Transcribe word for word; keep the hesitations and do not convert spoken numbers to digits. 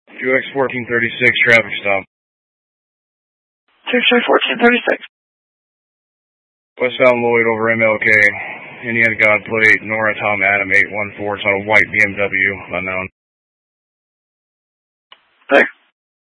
U X fourteen thirty-six, traffic stop. X Ray fourteen thirty-six. Westbound Lloyd over M L K. Indiana God plate, Nora Tom Adam eight one four. It's on a white B M W, unknown. Thanks.